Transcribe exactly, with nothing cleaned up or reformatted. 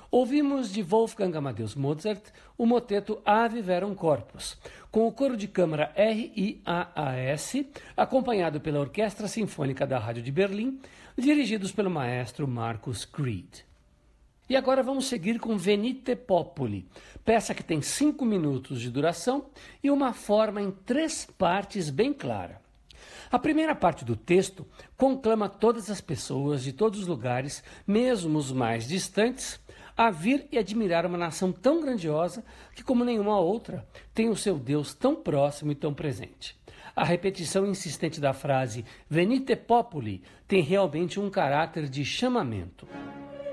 Ouvimos de Wolfgang Amadeus Mozart o moteto Ave Verum Corpus, com o coro de câmara R I A A S, acompanhado pela Orquestra Sinfônica da Rádio de Berlim, dirigidos pelo maestro Marcus Creed. E agora vamos seguir com Venite Populi, peça que tem cinco minutos de duração e uma forma em três partes bem clara. A primeira parte do texto conclama todas as pessoas de todos os lugares, mesmo os mais distantes, a vir e admirar uma nação tão grandiosa que, como nenhuma outra, tem o seu Deus tão próximo e tão presente. A repetição insistente da frase Venite Populi tem realmente um caráter de chamamento.